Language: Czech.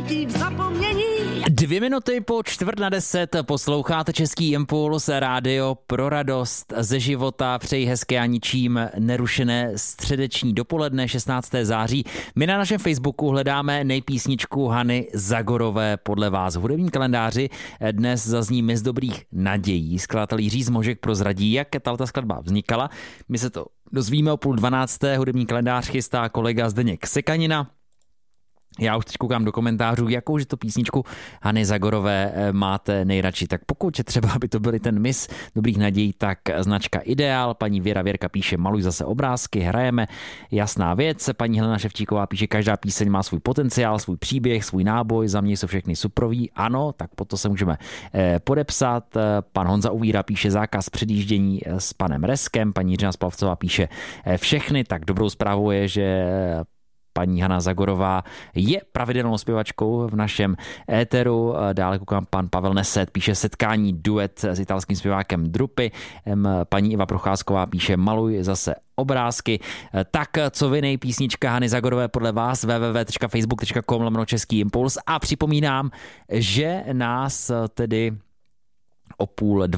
zmítí v zapomnění. 2 minuty po 9:45 posloucháte Český impuls, rádio pro radost ze života. Přeji hezké a ničím nerušené středeční dopoledne 16. září. My na našem Facebooku hledáme nejpísničku Hany Zagorové podle vás. V hudebním kalendáři dnes zazní Mis dobrých nadějí. Skladatel Jiří Zmožek prozradí, jak tato skladba vznikala. My se to dozvíme o 11:30. Hudební kalendář chystá kolega Zdeněk Sekanina. Já už teď koukám do komentářů, jakouže to písničku Hany Zagorové máte nejradši. Tak pokud třeba by to byly ten Mis dobrých nadějí, tak značka Ideál. Paní Věrka píše, maluj zase obrázky, hrajeme, jasná věc. Paní Helena Ševčíková píše, každá píseň má svůj potenciál, svůj příběh, svůj náboj, za mě jsou všechny suproví. Ano, tak po to se můžeme podepsat. Pan Honza Uvíra píše zákaz předjíždění s panem Reskem. Paní Jiřina Splavcová píše všechny, tak dobrou zprávou je, že paní Hana Zagorová je pravidelnou zpěvačkou v našem éteru. Dále koukám, pan Pavel Neset píše setkání duet s italským zpěvákem Drupy. Paní Iva Procházková píše maluj zase obrázky. Tak co vy nejpísnička Hany Zagorové podle vás www.facebook.com/Český impuls a připomínám, že nás tedy o 11:30